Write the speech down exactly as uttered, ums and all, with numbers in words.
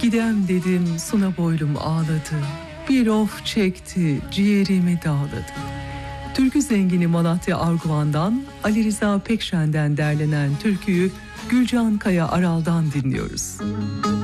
Gidem dedim suna boylum ağladı. Bir of çekti ciğerimi dağladı. Türkü zengini Malatya Arguvan'dan Ali Rıza Pekşen'den derlenen türküyü Gülcan Kaya Aral'dan dinliyoruz.